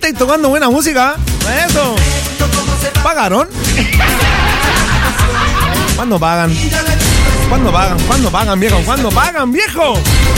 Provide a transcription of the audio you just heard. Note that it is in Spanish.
estáis tocando buena música. Eso. ¿Pagaron? ¿Cuándo pagan? ¿Cuándo pagan? ¿Cuándo pagan, viejo? ¿Cuándo pagan, viejo?